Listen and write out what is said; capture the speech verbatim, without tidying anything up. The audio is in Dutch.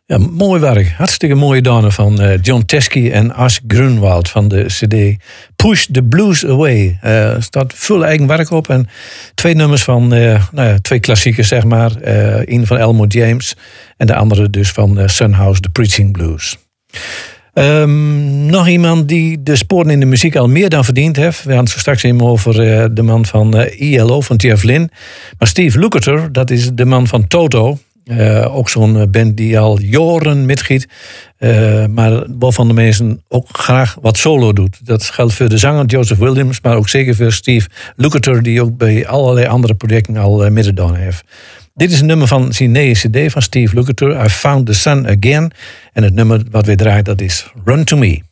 Ja, mooi werk. Hartstikke mooie danen van uh, John Teskey en Ash Grunwald van de cd Push the Blues Away. Er uh, staat veel eigen werk op en twee nummers van uh, nou ja, twee klassiekers, zeg maar. Uh, een van Elmore James en de andere dus van uh, Sunhouse, The Preaching Blues. Um, nog iemand die de sporen in de muziek al meer dan verdiend heeft. We hadden het zo straks even over uh, de man van uh, I L O, van Jeff Lynne. Maar Steve Lukather, dat is de man van Toto. Uh, ook zo'n band die al jaren metgiet. Uh, maar waarvan de mensen ook graag wat solo doet. Dat geldt voor de zanger Joseph Williams, maar ook zeker voor Steve Lukather, die ook bij allerlei andere projecten al uh, meegedaan heeft. Dit is een nummer van zijn nieuwe cd van Steve Lukather. I Found the Sun Again. En het nummer wat weer draait, dat is Run to Me.